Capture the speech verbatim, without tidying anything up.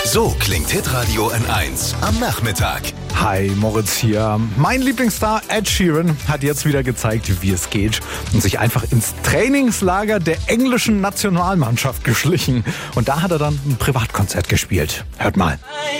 So klingt Hitradio N eins am Nachmittag. Hi, Moritz hier. Mein Lieblingsstar Ed Sheeran hat jetzt wieder gezeigt, wie es geht und sich einfach ins Trainingslager der englischen Nationalmannschaft geschlichen. Und da hat er dann ein Privatkonzert gespielt. Hört mal.